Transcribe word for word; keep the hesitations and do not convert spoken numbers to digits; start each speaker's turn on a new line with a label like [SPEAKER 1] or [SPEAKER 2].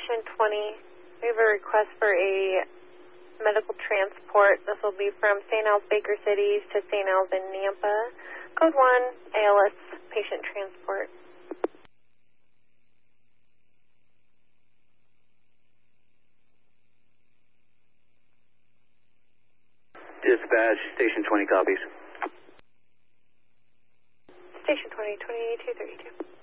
[SPEAKER 1] Station twenty. We have a request for a medical transport. This will be from Saint Al's Baker City to Saint Al's in Nampa. Code one, A L S patient transport.
[SPEAKER 2] Dispatch, Station twenty copies.
[SPEAKER 1] Station twenty, twenty-two thirty-two.